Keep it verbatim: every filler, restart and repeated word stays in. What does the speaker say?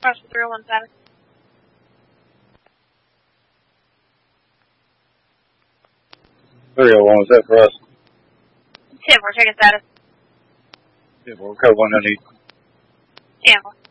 Cross three oh one status. three oh one, is that for us? ten four, checking status. Yeah, we're code one underneath. ten four.